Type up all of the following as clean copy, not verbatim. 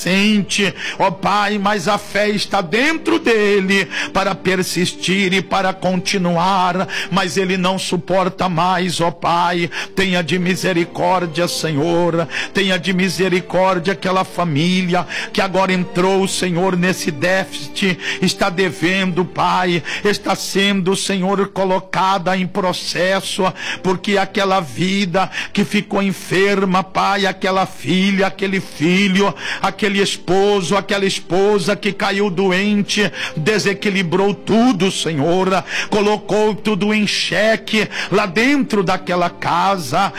sente, ó Pai, mas a fé está dentro dele para persistir e para continuar, mas ele não suporta mais, ó Pai. Tenha de misericórdia, Senhor, tenha de misericórdia aquela família que agora entrou, Senhor, nesse déficit, está devendo, Pai, está sendo, Senhor, colocada em processo, porque aquela vida que ficou enferma, Pai, aquela filha, aquele filho, aquele esposo, aquela esposa que caiu doente, desequilibrou tudo, Senhor, colocou tudo em xeque lá dentro daquela casa.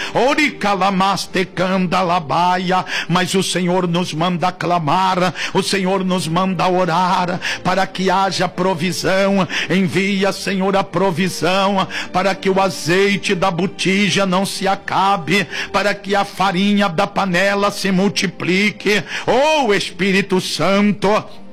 Mas o Senhor nos manda clamar, o Senhor nos manda orar para que haja provisão. Envia, Senhor, a provisão para que o azeite da botija não se acabe, para que a farinha da panela se multiplique. Oh Espírito Santo,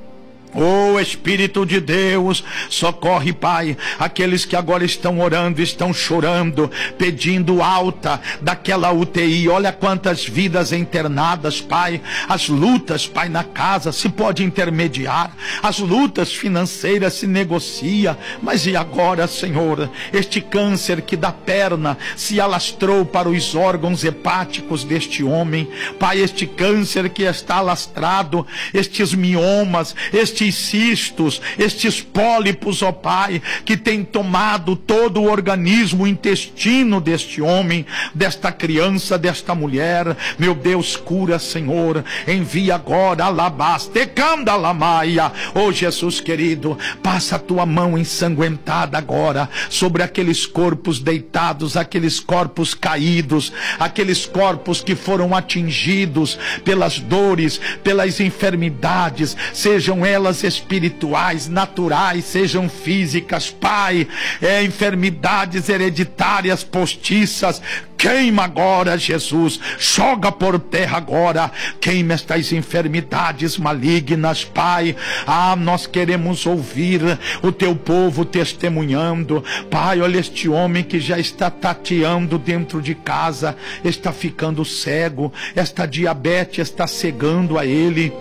oh Espírito de Deus, socorre, Pai, aqueles que agora estão orando, estão chorando, pedindo alta daquela UTI. Olha quantas vidas internadas, Pai. As lutas, Pai, na casa se pode intermediar, as lutas financeiras se negocia, mas e agora, Senhor, este câncer que da perna se alastrou para os órgãos hepáticos deste homem, Pai, este câncer que está alastrado, estes miomas, estes cistos, estes pólipos, ó Pai, que tem tomado todo o organismo, o intestino deste homem, desta criança, desta mulher. Meu Deus, cura, Senhor. Envia agora, alabastecanda lamaia. Oh Jesus querido, passa a tua mão ensanguentada agora sobre aqueles corpos deitados, aqueles corpos caídos, aqueles corpos que foram atingidos pelas dores, pelas enfermidades, sejam elas espirituais, naturais, sejam físicas, Pai, enfermidades hereditárias, postiças. Queima agora, Jesus, joga por terra agora, queima estas enfermidades malignas, Pai. Nós queremos ouvir o teu povo testemunhando, Pai. Olha este homem que já está tateando dentro de casa, está ficando cego, esta diabetes está cegando a ele.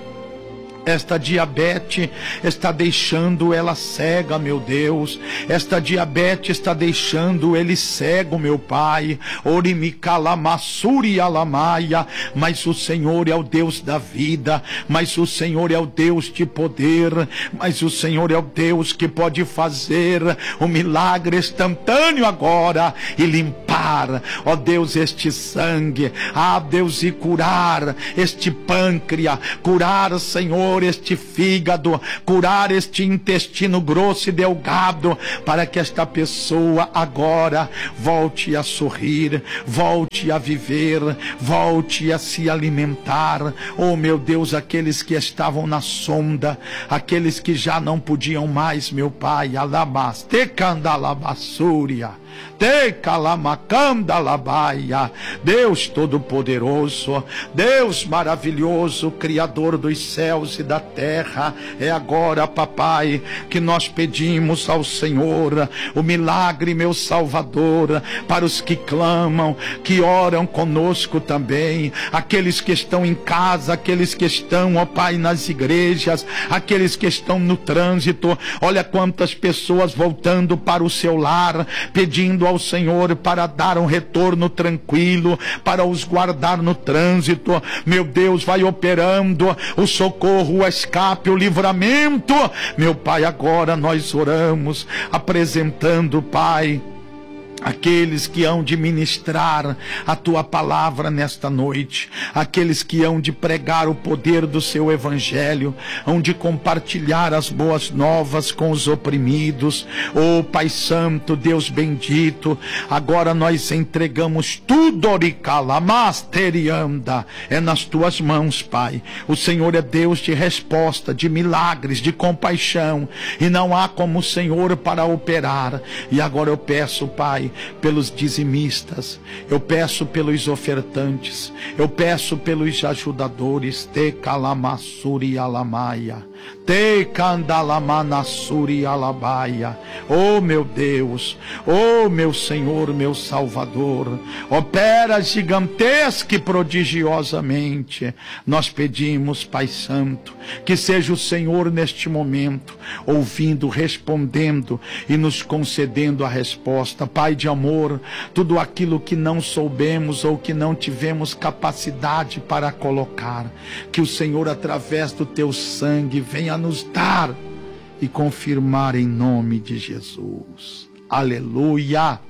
Esta diabetes está deixando ela cega, meu Deus. Esta diabetes está deixando ele cego, meu Pai. Orimicalamassuri alamaia. Mas o Senhor é o Deus da vida. Mas o Senhor é o Deus de poder. Mas o Senhor é o Deus que pode fazer um milagre instantâneo agora e limpar, ó Deus, este sangue. Deus, e curar este pâncreas. Curar, Senhor, este fígado, curar este intestino grosso e delgado, para que esta pessoa agora volte a sorrir, volte a viver, volte a se alimentar. Oh meu Deus, aqueles que estavam na sonda, aqueles que já não podiam mais, meu Pai, alabastecandalabassúria, Tecalamacandabaia. Deus Todo-Poderoso, Deus maravilhoso, Criador dos céus e da terra, é agora, papai, que nós pedimos ao Senhor o milagre, meu Salvador, para os que clamam, que oram conosco também, aqueles que estão em casa, aqueles que estão, ó Pai, nas igrejas, aqueles que estão no trânsito. Olha quantas pessoas voltando para o seu lar, pedindo ao Senhor para dar um retorno tranquilo, para os guardar no trânsito. Meu Deus, vai operando o socorro, o escape, o livramento. Meu Pai, agora nós oramos, apresentando, Pai, aqueles que hão de ministrar a tua palavra nesta noite, aqueles que hão de pregar o poder do seu evangelho, hão de compartilhar as boas novas com os oprimidos. Oh Pai Santo, Deus bendito, agora nós entregamos tudo, oricalamasterianda, é nas tuas mãos, Pai. O Senhor é Deus de resposta, de milagres, de compaixão, e não há como o Senhor para operar. E agora eu peço, Pai, Pai, pelos dizimistas, eu peço pelos ofertantes, eu peço pelos ajudadores, te calamassuri alamaia, te candalamanassuri alabaia. Oh meu Deus, oh meu Senhor, meu Salvador, opera gigantesca e prodigiosamente. Nós pedimos, Pai Santo, que seja o Senhor neste momento, ouvindo, respondendo e nos concedendo a resposta. Pai de amor, tudo aquilo que não soubemos ou que não tivemos capacidade para colocar, que o Senhor, através do teu sangue, venha nos dar e confirmar em nome de Jesus. Aleluia!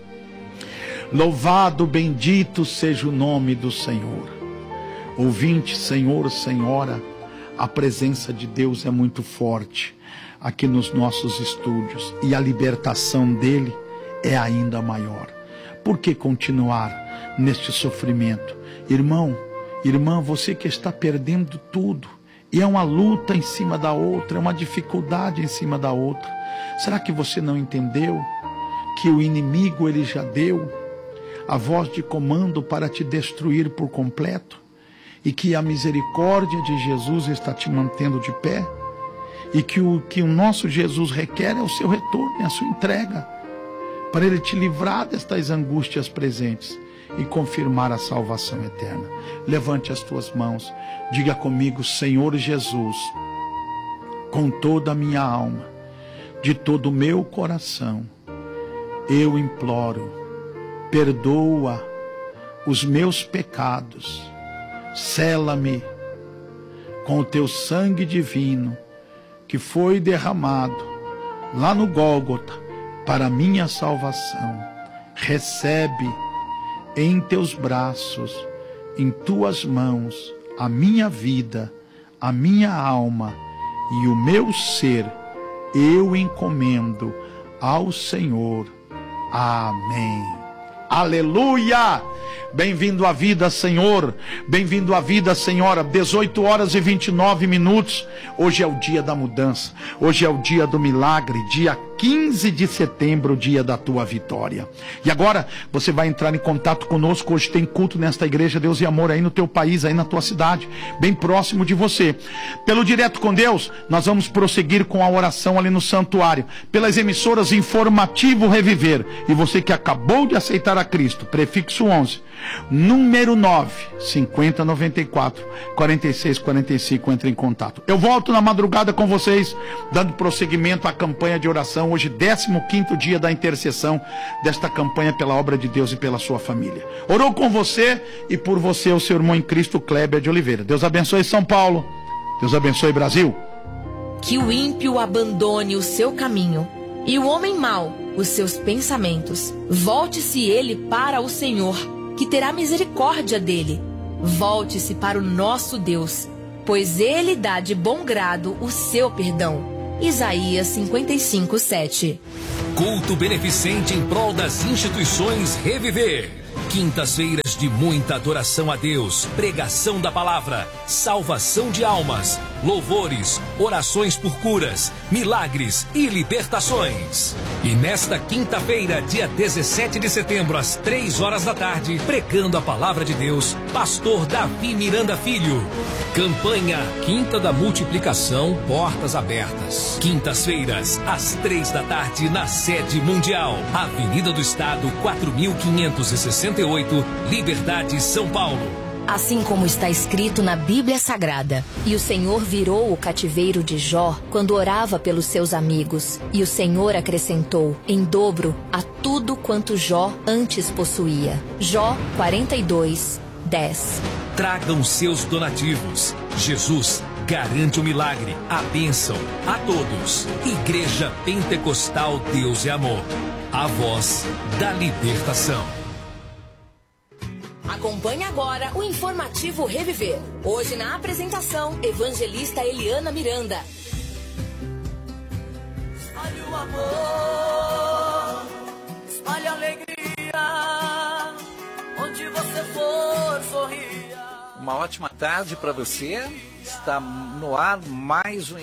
Louvado, bendito seja o nome do Senhor. Ouvinte, Senhor, Senhora, a presença de Deus é muito forte aqui nos nossos estúdios e a libertação dele é ainda maior. Por que continuar neste sofrimento? Irmão, irmã, você que está perdendo tudo, e é uma luta em cima da outra, é uma dificuldade em cima da outra. Será que você não entendeu que o inimigo ele já deu a voz de comando para te destruir por completo? E que a misericórdia de Jesus está te mantendo de pé? E que o nosso Jesus requer é o seu retorno, é a sua entrega, para ele te livrar destas angústias presentes e confirmar a salvação eterna. Levante as tuas mãos, diga comigo: Senhor Jesus, com toda a minha alma, de todo o meu coração, eu imploro, perdoa os meus pecados, sela-me com o teu sangue divino, que foi derramado lá no Gólgota para minha salvação. Recebe em teus braços, em tuas mãos, a minha vida, a minha alma e o meu ser, eu encomendo ao Senhor. Amém. Aleluia! Bem-vindo à vida, Senhor. Bem-vindo à vida, Senhora. 18 horas e 29 minutos. Hoje é o dia da mudança. Hoje é o dia do milagre. Dia 15 de setembro, dia da tua vitória. E agora você vai entrar em contato conosco. Hoje tem culto nesta igreja Deus e Amor aí no teu país, aí na tua cidade, bem próximo de você. Pelo Direto com Deus, nós vamos prosseguir com a oração ali no santuário. Pelas emissoras Informativo Reviver. E você que acabou de aceitar a Cristo, prefixo 11, número 9, 5094 4645, entre em contato. Eu volto na madrugada com vocês, dando prosseguimento à campanha de oração. Hoje, 15º dia da intercessão desta campanha pela obra de Deus e pela sua família. Orou com você e por você o seu irmão em Cristo, Kleber de Oliveira. Deus abençoe São Paulo. Deus abençoe Brasil. Que o ímpio abandone o seu caminho e o homem mau os seus pensamentos. Volte-se ele para o Senhor, que terá misericórdia dele. Volte-se para o nosso Deus, pois ele dá de bom grado o seu perdão. Isaías 55:7. Culto beneficente em prol das instituições Reviver. Quintas-feiras de muita adoração a Deus, pregação da palavra, salvação de almas, louvores, orações por curas, milagres e libertações. E nesta quinta-feira, dia 17 de setembro, às 3 horas da tarde, pregando a palavra de Deus, pastor Davi Miranda Filho. Campanha Quinta da Multiplicação, portas abertas. Quintas-feiras, às 3 da tarde, na sede mundial, Avenida do Estado, 4568, Liberdade, São Paulo. Assim como está escrito na Bíblia Sagrada: e o Senhor virou o cativeiro de Jó quando orava pelos seus amigos, e o Senhor acrescentou em dobro a tudo quanto Jó antes possuía. Jó 42:10. Tragam seus donativos. Jesus garante o milagre, a bênção a todos. Igreja Pentecostal Deus e Amor, a voz da libertação. Acompanhe agora o Informativo Reviver. Hoje na apresentação, evangelista Eliana Miranda. Espalhe o amor, espalhe a alegria, onde você for, sorria. Uma ótima tarde para você. Está no ar mais um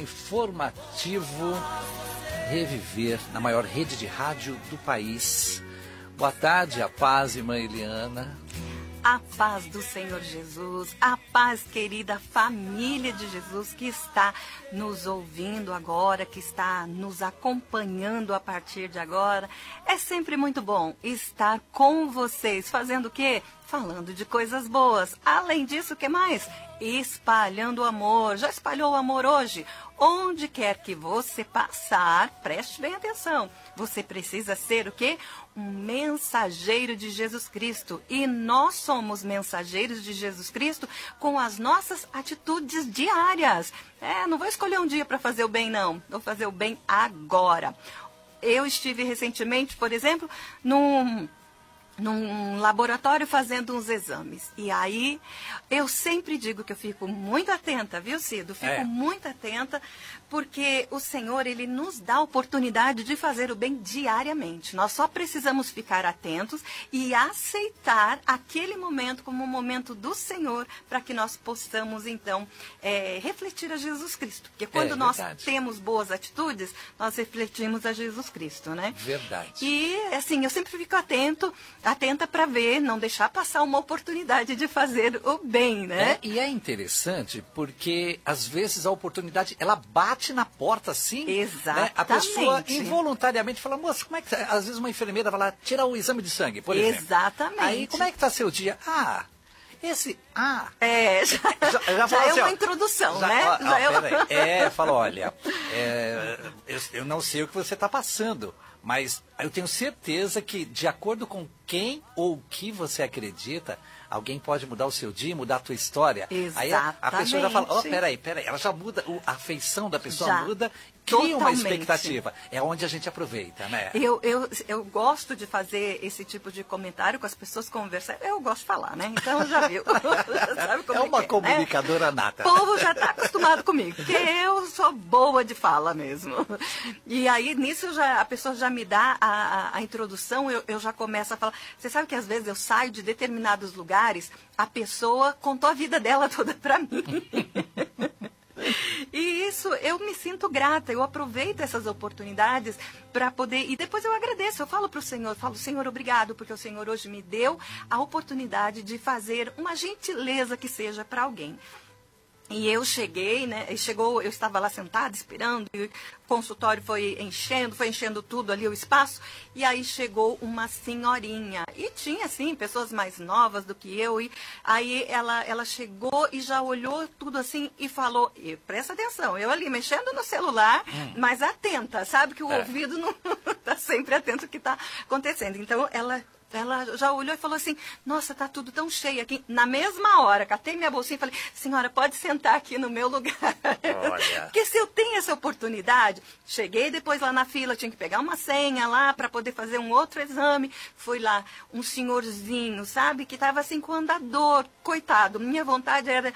Informativo Reviver, na maior rede de rádio do país. Boa tarde, a paz, irmã Eliana. A paz do Senhor Jesus, a paz, querida família de Jesus que está nos ouvindo agora, que está nos acompanhando a partir de agora. É sempre muito bom estar com vocês, fazendo o quê? Falando de coisas boas. Além disso, o que mais? Espalhando o amor. Já espalhou o amor hoje? Onde quer que você passar, preste bem atenção. Você precisa ser o quê? Um mensageiro de Jesus Cristo. E nós somos mensageiros de Jesus Cristo com as nossas atitudes diárias. Não vou escolher um dia para fazer o bem, não. Vou fazer o bem agora. Eu estive recentemente, por exemplo, num laboratório fazendo uns exames. E aí, eu sempre digo que eu fico muito atenta, viu, Cido? Fico muito atenta, porque o Senhor, Ele nos dá a oportunidade de fazer o bem diariamente. Nós só precisamos ficar atentos e aceitar aquele momento como um momento do Senhor, para que nós possamos, então, refletir a Jesus Cristo. Porque quando nós temos boas atitudes, nós refletimos a Jesus Cristo, né? Verdade. E, assim, eu sempre fico atenta para ver, não deixar passar uma oportunidade de fazer o bem, né? E é interessante porque, às vezes, a oportunidade, ela bate na porta assim. Exatamente. Né? A pessoa involuntariamente fala, moça, como é que... Às vezes uma enfermeira vai lá, tira o exame de sangue, por exemplo. Exatamente. Aí, como é que está seu dia? Já já é uma introdução, né? Fala, olha, eu não sei o que você está passando, mas eu tenho certeza que, de acordo com quem ou o que você acredita, alguém pode mudar o seu dia, mudar a tua história. Exatamente. Aí a pessoa já fala, peraí, ela já muda, a afeição da pessoa muda, cria uma expectativa. É onde a gente aproveita, né? Eu gosto de fazer esse tipo de comentário com as pessoas, conversar. Eu gosto de falar, né? Então já viu. Sabe como uma comunicadora nata. O povo já está acostumado comigo, porque eu sou boa de fala mesmo. E aí, nisso, a pessoa já me dá a introdução, eu já começo a falar. Você sabe que às vezes eu saio de determinados lugares, a pessoa contou a vida dela toda para mim. E isso, eu me sinto grata, eu aproveito essas oportunidades para poder, e depois eu agradeço, eu falo para o Senhor, Senhor, obrigado, porque o Senhor hoje me deu a oportunidade de fazer uma gentileza que seja para alguém. E eu cheguei, né? Eu estava lá sentada esperando, e o consultório foi enchendo tudo ali o espaço, e aí chegou uma senhorinha. E tinha, assim, pessoas mais novas do que eu, e aí ela chegou e já olhou tudo assim e falou, e presta atenção, eu ali mexendo no celular, mas atenta, sabe que o ouvido não está sempre atento ao que está acontecendo. Então, ela já olhou e falou assim, nossa, tá tudo tão cheio aqui. Na mesma hora, catei minha bolsinha e falei, senhora, pode sentar aqui no meu lugar. Olha. Porque se eu tenho essa oportunidade, cheguei depois lá na fila, tinha que pegar uma senha lá para poder fazer um outro exame. Foi lá um senhorzinho, sabe, que estava assim com andador, coitado. Minha vontade era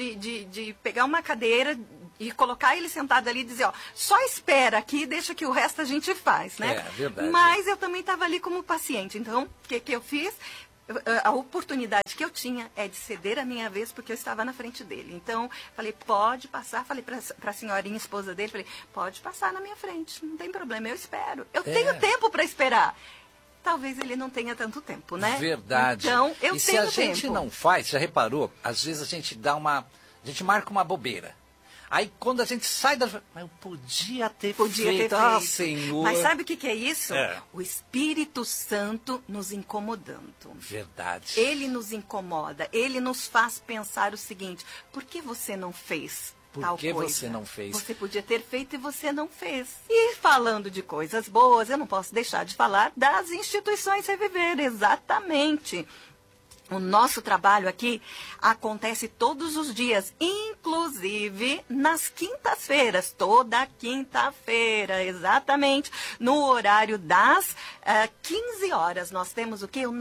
de pegar uma cadeira e colocar ele sentado ali e dizer, só espera aqui, deixa que o resto a gente faz, né? É verdade. Mas eu também estava ali como paciente. Então, o que eu fiz? A oportunidade que eu tinha é de ceder a minha vez, porque eu estava na frente dele. Então, falei, pode passar. Falei para a senhorinha, esposa dele, falei, pode passar na minha frente, não tem problema, eu espero. Eu tenho tempo para esperar. Talvez ele não tenha tanto tempo, né? Verdade. Então, eu tenho tempo. E se a gente tempo. não faz, já reparou? Às vezes a gente marca uma bobeira. Aí quando a gente sai da... Mas eu podia ter feito. Ah, Senhor. Mas sabe o que é isso? O Espírito Santo nos incomodando. Verdade. Ele nos incomoda. Ele nos faz pensar o seguinte, por que você não fez tal coisa? Por que você não fez? Você podia ter feito e você não fez. E falando de coisas boas, eu não posso deixar de falar das instituições Reviver. Exatamente. O nosso trabalho aqui acontece todos os dias, inclusive nas quintas-feiras, toda quinta-feira, exatamente, no horário das 15 horas. Nós temos o quê? O nosso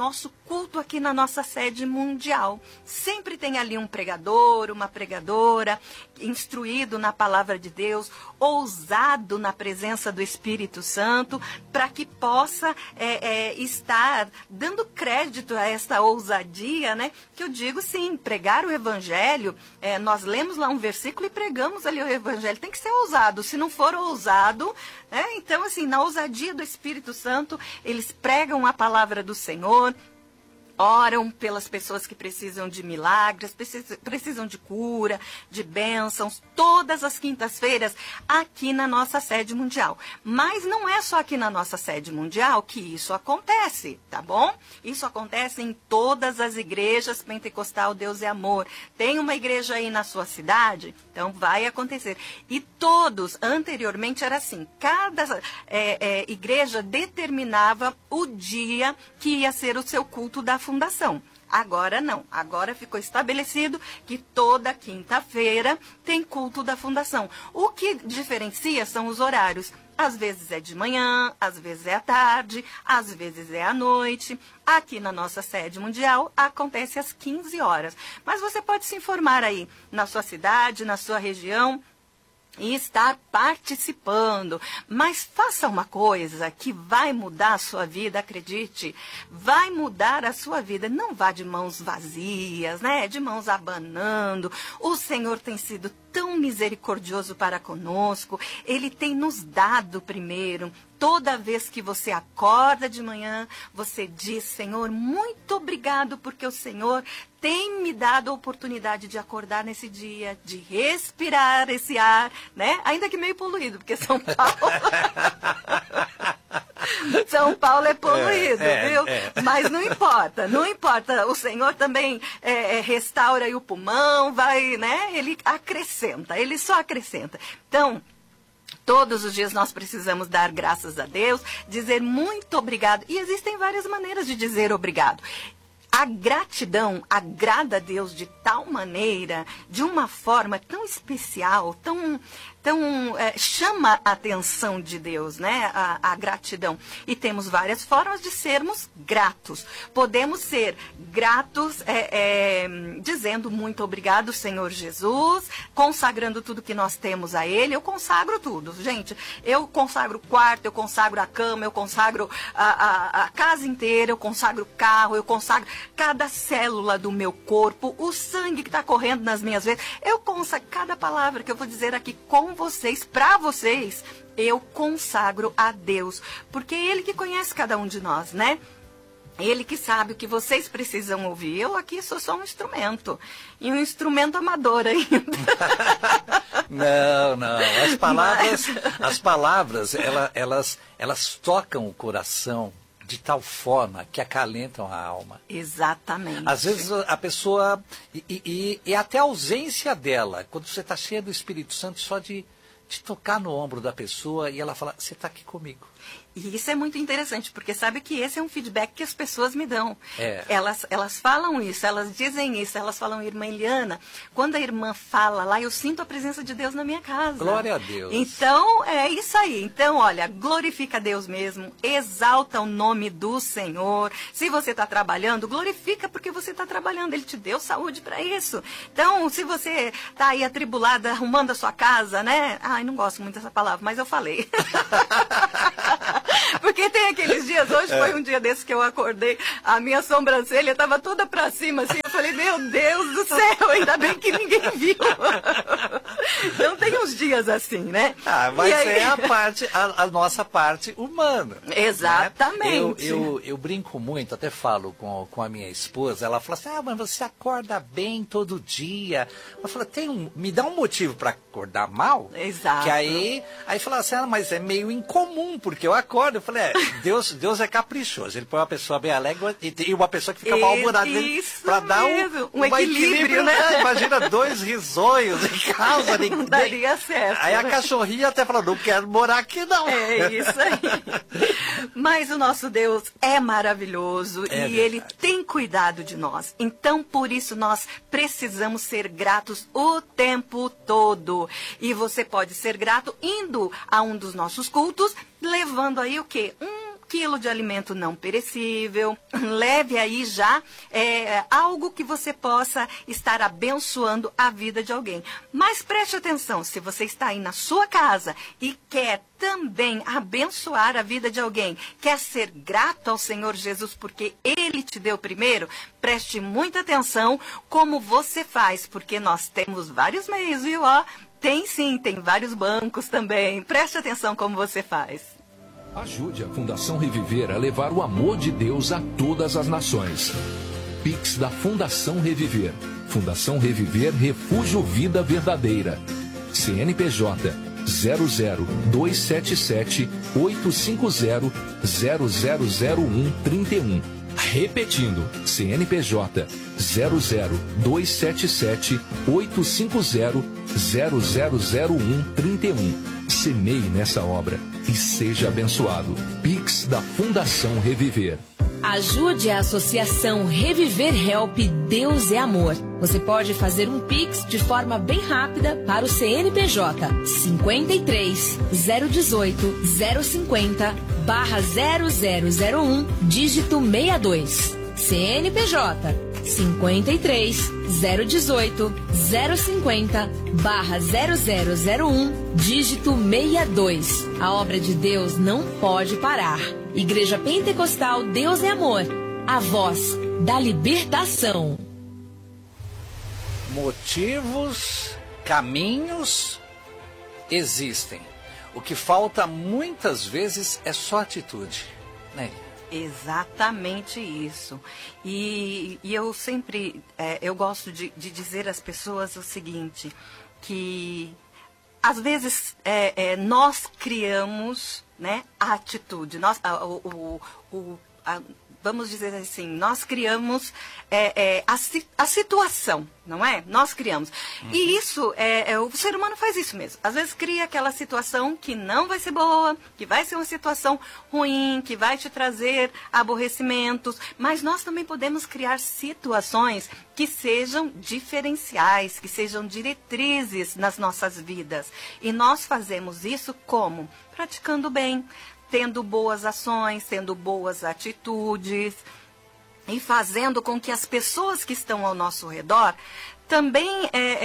culto aqui na nossa sede mundial. Sempre tem ali um pregador, uma pregadora, instruído na palavra de Deus, ousado na presença do Espírito Santo, para que possa estar dando crédito a essa ousadia, né? Que eu digo sim, pregar o Evangelho, nós lemos lá um versículo e pregamos ali o Evangelho, tem que ser ousado. Se não for ousado, então assim, na ousadia do Espírito Santo, eles pregam a palavra do Senhor, oram pelas pessoas que precisam de milagres, precisam de cura, de bênçãos, todas as quintas-feiras aqui na nossa sede mundial. Mas não é só aqui na nossa sede mundial que isso acontece, tá bom? Isso acontece em todas as igrejas pentecostal Deus é Amor. Tem uma igreja aí na sua cidade? Então vai acontecer. E todos, anteriormente era assim, cada igreja determinava o dia que ia ser o seu culto da fundação. Agora não, agora ficou estabelecido que toda quinta-feira tem culto da fundação. O que diferencia são os horários. Às vezes é de manhã, às vezes é à tarde, às vezes é à noite. Aqui na nossa sede mundial acontece às 15 horas. Mas você pode se informar aí na sua cidade, na sua região, e estar participando. Mas faça uma coisa que vai mudar a sua vida, acredite, vai mudar a sua vida. Não vá de mãos vazias, né? De mãos abanando. O Senhor tem sido tão misericordioso para conosco. Ele tem nos dado primeiro. Toda vez que você acorda de manhã, você diz, Senhor, muito obrigado, porque o Senhor tem me dado a oportunidade de acordar nesse dia, de respirar esse ar, né? Ainda que meio poluído, porque São Paulo... São Paulo é poluído, viu? Mas não importa, não importa. O Senhor também restaura aí o pulmão, vai, né? Ele acrescenta, ele só acrescenta. Então, todos os dias nós precisamos dar graças a Deus, dizer muito obrigado. E existem várias maneiras de dizer obrigado. A gratidão agrada a Deus de tal maneira, de uma forma tão especial, tão chama a atenção de Deus, né? A gratidão. E temos várias formas de sermos gratos. Podemos ser gratos dizendo muito obrigado, Senhor Jesus, consagrando tudo que nós temos a Ele. Eu consagro tudo, gente. Eu consagro o quarto, eu consagro a cama, eu consagro a casa inteira, eu consagro o carro, eu consagro cada célula do meu corpo, o sangue que está correndo nas minhas veias. Eu consagro cada palavra que eu vou dizer aqui com vocês, para vocês, eu consagro a Deus, porque é Ele que conhece cada um de nós, né? Ele que sabe o que vocês precisam ouvir. Eu aqui sou só um instrumento, e um instrumento amador ainda. Não. As palavras, elas tocam o coração de tal forma que acalentam a alma. Exatamente. Às vezes a pessoa, e até a ausência dela, quando você está cheio do Espírito Santo, só de tocar no ombro da pessoa e ela fala, você está aqui comigo. E isso é muito interessante, porque sabe que esse é um feedback que as pessoas me dão. Elas falam isso, elas dizem isso, elas falam, irmã Eliana, quando a irmã fala lá, eu sinto a presença de Deus na minha casa. Glória a Deus. Então, é isso aí. Então, olha, glorifica a Deus mesmo, exalta o nome do Senhor. Se você está trabalhando, glorifica porque você está trabalhando. Ele te deu saúde para isso. Então, se você está aí atribulada, arrumando a sua casa, né? Ai, não gosto muito dessa palavra, mas eu falei. Porque tem aqueles dias, hoje foi um dia desses que eu acordei, a minha sobrancelha estava toda pra cima, assim, eu falei, meu Deus do céu, ainda bem que ninguém viu. Então tem uns dias assim, né? Mas aí... é a nossa parte humana. Exatamente. Né? Eu brinco muito, até falo com a minha esposa, ela fala assim, mas você acorda bem todo dia. Eu falo, me dá um motivo para acordar mal? Exato. Que aí fala assim, mas é meio incomum, porque eu acordo, eu falei, Deus é caprichoso, ele põe uma pessoa bem alegre e uma pessoa que fica mal-humorada para dar um equilíbrio, né? Imagina 2 risonhos em casa. Não daria certo. Aí a cachorrinha até fala, não quero morar aqui não. É isso aí. Mas o nosso Deus é maravilhoso e Ele tem cuidado de nós. Então, por isso, nós precisamos ser gratos o tempo todo. E você pode ser grato indo a um dos nossos cultos, levando aí o quê? Um quilo de alimento não perecível. Leve aí já algo que você possa estar abençoando a vida de alguém. Mas preste atenção, se você está aí na sua casa e quer também abençoar a vida de alguém, quer ser grato ao Senhor Jesus porque Ele te deu primeiro, preste muita atenção como você faz, porque nós temos vários meios, viu? Tem sim, tem vários bancos também. Preste atenção como você faz. Ajude a Fundação Reviver a levar o amor de Deus a todas as nações. Pix da Fundação Reviver. Fundação Reviver Refúgio Vida Verdadeira. CNPJ 00277 850 000131. Repetindo, CNPJ 00277 850 000131. Semeie nessa obra e seja abençoado. Pix da Fundação Reviver. Ajude a Associação Reviver Help Deus é Amor. Você pode fazer um Pix de forma bem rápida para o CNPJ 53 018 050 /0001 dígito 62. CNPJ 53 018 050 /0001 dígito 62. A obra de Deus não pode parar. Igreja Pentecostal Deus é Amor, a voz da libertação. Motivos, caminhos existem. O que falta muitas vezes é só atitude, né? Exatamente isso. E eu sempre, eu gosto de dizer às pessoas o seguinte, que às vezes nós criamos, né, a atitude, vamos dizer assim, nós criamos a situação, não é? Nós criamos. E isso, o ser humano faz isso mesmo. Às vezes cria aquela situação que não vai ser boa, que vai ser uma situação ruim, que vai te trazer aborrecimentos, mas nós também podemos criar situações que sejam diferenciais, que sejam diretrizes nas nossas vidas. E nós fazemos isso como? Praticando bem, tendo boas ações, tendo boas atitudes e fazendo com que as pessoas que estão ao nosso redor também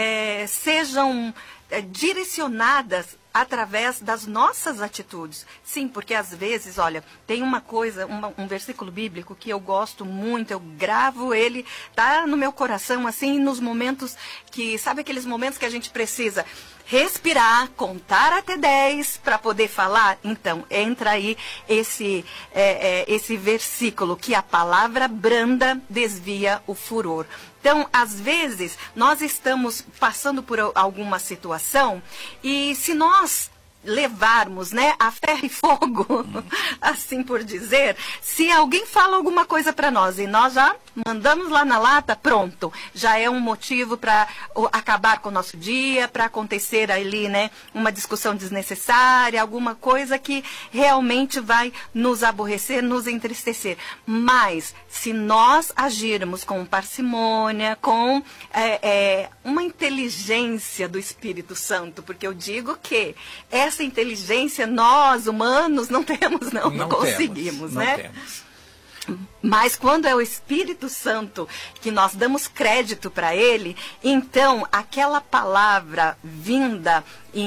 sejam direcionadas através das nossas atitudes. Sim, porque às vezes, olha, tem uma coisa, um versículo bíblico que eu gosto muito, eu gravo ele, tá no meu coração, assim, nos momentos que, sabe aqueles momentos que a gente precisa respirar, contar até 10 para poder falar? Então, entra aí esse versículo, que a palavra branda desvia o furor. Então, às vezes, nós estamos passando por alguma situação e se nós levarmos, né, a ferro e fogo, assim por dizer, se alguém fala alguma coisa para nós e nós já mandamos lá na lata, pronto, já é um motivo para acabar com o nosso dia, para acontecer ali, né, uma discussão desnecessária, alguma coisa que realmente vai nos aborrecer, nos entristecer. Mas, se nós agirmos com parcimônia, com uma inteligência do Espírito Santo, porque eu digo que essa inteligência nós, humanos, não temos, não conseguimos, né? Temos. Mas quando é o Espírito Santo que nós damos crédito para ele, então aquela palavra vinda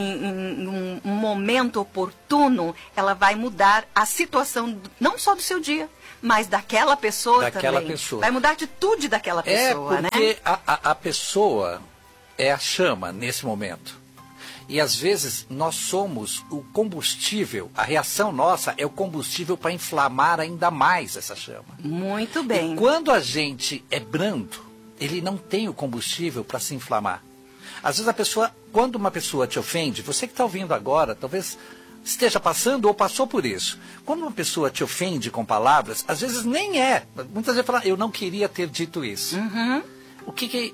em um momento oportuno, ela vai mudar a situação não só do seu dia, mas daquela pessoa também. Pessoa. Vai mudar a atitude daquela pessoa, né? Porque a pessoa é a chama nesse momento. E às vezes nós somos o combustível, a reação nossa é o combustível para inflamar ainda mais essa chama. Muito bem. E quando a gente é brando, ele não tem o combustível para se inflamar. Às vezes quando uma pessoa te ofende, você que está ouvindo agora, talvez esteja passando ou passou por isso. Quando uma pessoa te ofende com palavras, às vezes nem é. Muitas vezes fala, eu não queria ter dito isso. Uhum. O que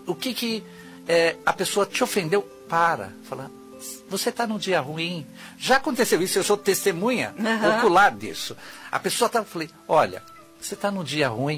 a pessoa te ofendeu? Fala, você está num dia ruim. Já aconteceu isso, eu sou testemunha ocular disso. A pessoa eu falei, olha, você está num dia ruim.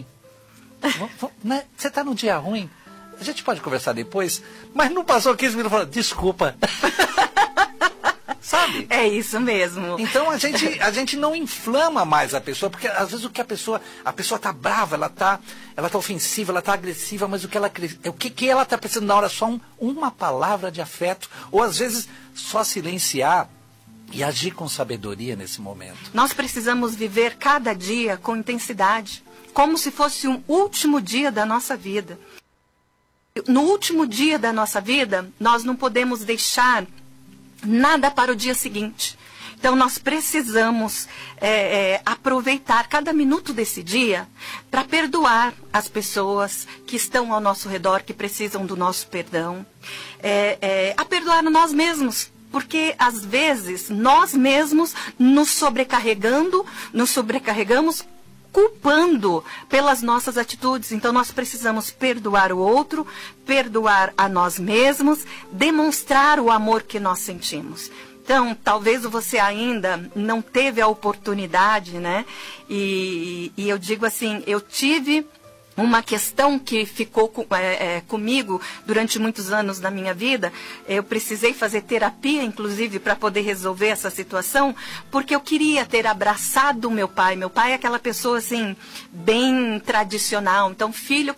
Né? Você está num dia ruim. A gente pode conversar depois, mas não passou 15 minutos falando, desculpa. sabe? É isso mesmo. Então a gente não inflama mais a pessoa, porque às vezes a pessoa tá brava, ela tá ofensiva, ela tá agressiva, mas o que ela tá precisando na hora? Só uma palavra de afeto, ou às vezes só silenciar e agir com sabedoria nesse momento. Nós precisamos viver cada dia com intensidade, como se fosse um último dia da nossa vida. No último dia da nossa vida, nós não podemos deixar nada para o dia seguinte. Então, nós precisamos aproveitar cada minuto desse dia para perdoar as pessoas que estão ao nosso redor, que precisam do nosso perdão. A perdoar nós mesmos. Porque, às vezes, nós mesmos nos sobrecarregamos culpando pelas nossas atitudes. Então, nós precisamos perdoar o outro, perdoar a nós mesmos, demonstrar o amor que nós sentimos. Então, talvez você ainda não teve a oportunidade, né? E eu digo assim, eu tive uma questão que ficou comigo durante muitos anos da minha vida. Eu precisei fazer terapia, inclusive, para poder resolver essa situação, porque eu queria ter abraçado o meu pai. Meu pai é aquela pessoa, assim, bem tradicional. Então, filho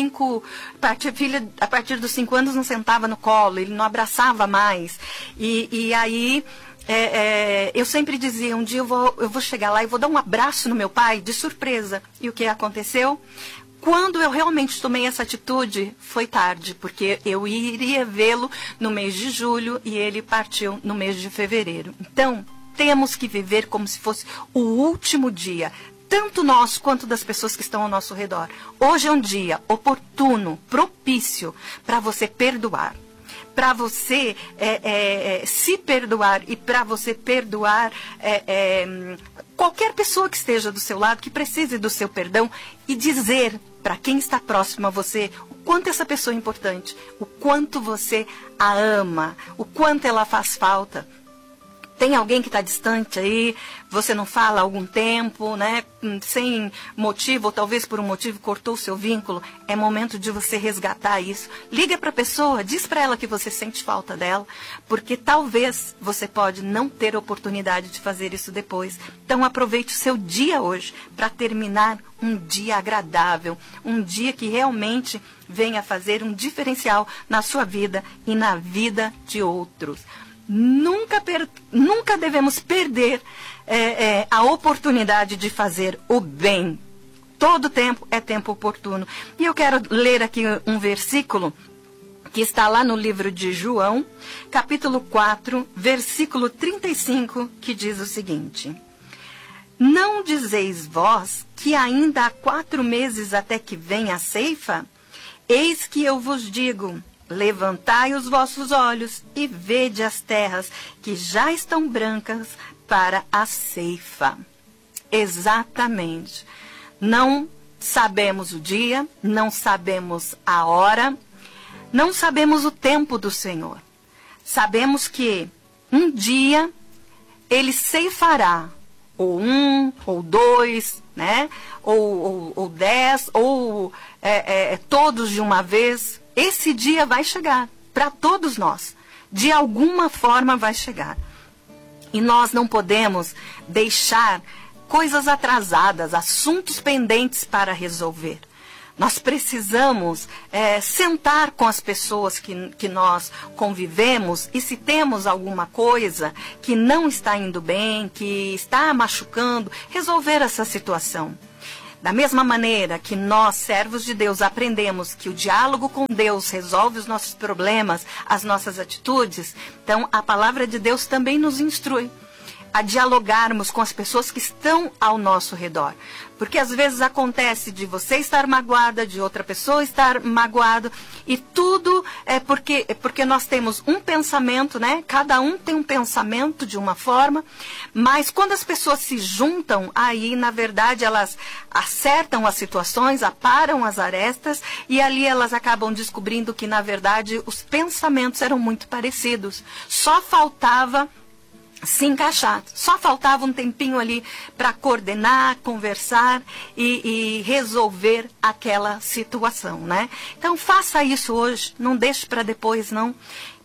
a partir dos 5 anos não sentava no colo, ele não abraçava mais. E aí... eu sempre dizia, um dia eu vou chegar lá e vou dar um abraço no meu pai, de surpresa. E o que aconteceu? Quando eu realmente tomei essa atitude, foi tarde, porque eu iria vê-lo no mês de julho e ele partiu no mês de fevereiro. Então, temos que viver como se fosse o último dia, tanto nós quanto das pessoas que estão ao nosso redor. Hoje é um dia oportuno, propício para você perdoar. Para você se perdoar e para você perdoar qualquer pessoa que esteja do seu lado, que precise do seu perdão, e dizer para quem está próximo a você o quanto essa pessoa é importante, o quanto você a ama, o quanto ela faz falta. Tem alguém que está distante aí, você não fala há algum tempo, né? Sem motivo, ou talvez por um motivo cortou o seu vínculo. É momento de você resgatar isso. Liga para a pessoa, diz para ela que você sente falta dela, porque talvez você pode não ter oportunidade de fazer isso depois. Então aproveite o seu dia hoje para terminar um dia agradável, um dia que realmente venha fazer um diferencial na sua vida e na vida de outros. Nunca devemos perder a oportunidade de fazer o bem. Todo tempo é tempo oportuno. E eu quero ler aqui um versículo que está lá no livro de João, capítulo 4, versículo 35, que diz o seguinte: Não dizeis vós que ainda há 4 meses até que venha a ceifa? Eis que eu vos digo: levantai os vossos olhos e vede as terras que já estão brancas para a ceifa. Exatamente. Não sabemos o dia, não sabemos a hora, não sabemos o tempo do Senhor. Sabemos que um dia Ele ceifará, ou 1, ou 2, né? ou 10, ou todos de uma vez. Esse dia vai chegar para todos nós. De alguma forma vai chegar. E nós não podemos deixar coisas atrasadas, assuntos pendentes para resolver. Nós precisamos sentar com as pessoas que nós convivemos, e se temos alguma coisa que não está indo bem, que está machucando, resolver essa situação. Da mesma maneira que nós, servos de Deus, aprendemos que o diálogo com Deus resolve os nossos problemas, as nossas atitudes, então a palavra de Deus também nos instrui a dialogarmos com as pessoas que estão ao nosso redor. Porque às vezes acontece de você estar magoada, de outra pessoa estar magoado, e tudo é porque nós temos um pensamento, né? Cada um tem um pensamento de uma forma, mas quando as pessoas se juntam, aí na verdade elas acertam as situações, aparam as arestas, e ali elas acabam descobrindo que na verdade os pensamentos eram muito parecidos. Só faltava se encaixar. Só faltava um tempinho ali para coordenar, conversar e resolver aquela situação, né? Então faça isso hoje, não deixe para depois, não.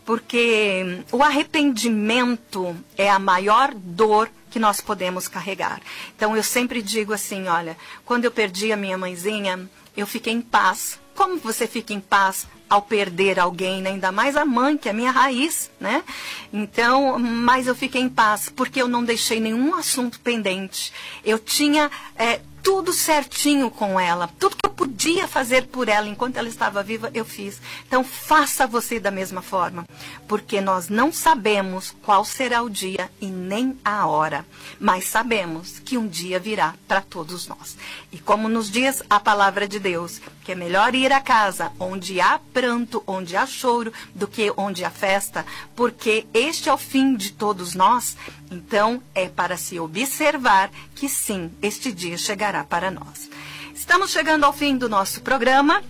porque o arrependimento é a maior dor que nós podemos carregar. Então eu sempre digo assim, olha, quando eu perdi a minha mãezinha, eu fiquei em paz. Como você fica em paz ao perder alguém, né? Ainda mais a mãe, que é a minha raiz, né? Então, mas eu fiquei em paz, porque eu não deixei nenhum assunto pendente. Eu tinha tudo certinho com ela. Tudo que eu podia fazer por ela enquanto ela estava viva, eu fiz. Então, faça você da mesma forma. Porque nós não sabemos qual será o dia e nem a hora. Mas sabemos que um dia virá para todos nós. E como nos diz a palavra de Deus, que é melhor ir a casa onde há pranto, onde há choro, do que onde há festa. Porque este é o fim de todos nós. Então, é para se observar que sim, este dia chegará para nós. Estamos chegando ao fim do nosso programa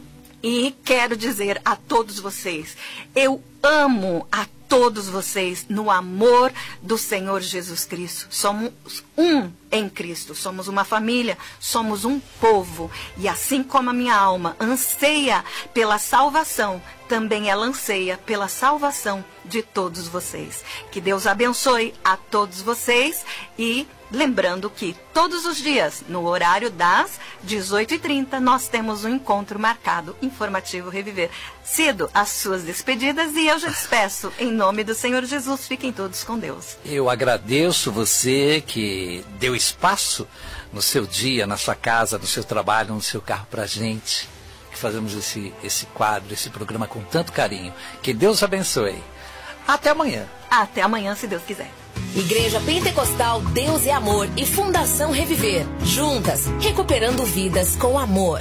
e quero dizer a todos vocês, eu amo a todos vocês no amor do Senhor Jesus Cristo. Somos um em Cristo, somos uma família, somos um povo. E assim como a minha alma anseia pela salvação, também ela anseia pela salvação de todos vocês. Que Deus abençoe a todos vocês e lembrando que todos os dias, no horário das 18h30, nós temos um encontro marcado, Informativo Reviver. Cido, as suas despedidas e eu já despeço. Em nome do Senhor Jesus, fiquem todos com Deus. Eu agradeço você que deu espaço no seu dia, na sua casa, no seu trabalho, no seu carro pra gente, que fazemos esse quadro, esse programa com tanto carinho. Que Deus abençoe. Até amanhã. Até amanhã, se Deus quiser. Igreja Pentecostal Deus é Amor e Fundação Reviver. Juntas, recuperando vidas com amor.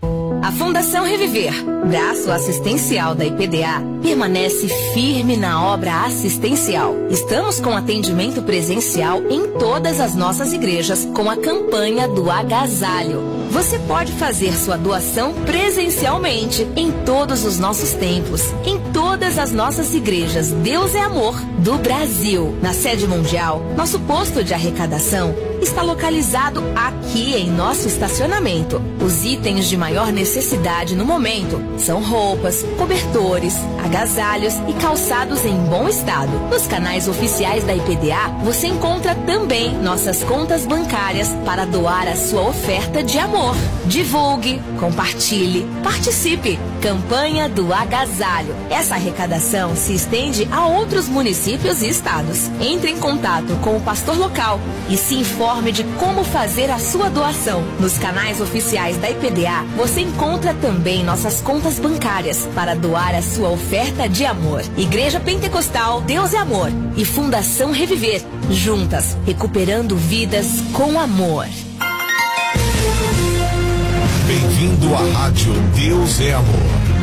A Fundação Reviver, braço assistencial da IPDA, permanece firme na obra assistencial. Estamos com atendimento presencial em todas as nossas igrejas com a campanha do agasalho. Você pode fazer sua doação presencialmente em todos os nossos templos, em todas as nossas igrejas Deus é Amor do Brasil. Na sede mundial, nosso posto de arrecadação está localizado aqui em nosso estacionamento. Os itens de maior necessidade no momento são roupas, cobertores, agasalhos e calçados em bom estado. Nos canais oficiais da IPDA, você encontra também nossas contas bancárias para doar a sua oferta de amor. Divulgue, compartilhe, participe. Campanha do agasalho. Essa arrecadação se estende a outros municípios e estados. Entre em contato com o pastor local e se informe de como fazer a sua doação. Nos canais oficiais da IPDA, você encontra também nossas contas bancárias para doar a sua oferta de amor. Igreja Pentecostal Deus é Amor e Fundação Reviver. Juntas, recuperando vidas com amor. Bem-vindo à Rádio Deus é Amor.